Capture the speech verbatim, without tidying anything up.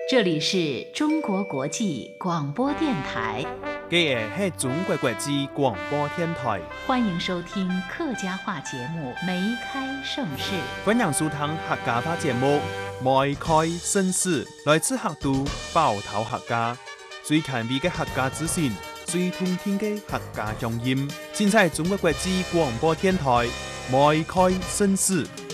这里是中国国际广播电台， 这个是中国国际广播电台， 欢迎收听客家话节目《梅开盛世》。 欢迎收听客家话节目《梅开盛世》，来自客都包头客家，最前面的客家资讯，最通听的客家乡音，尽在中国国际广播电台《梅开盛世》。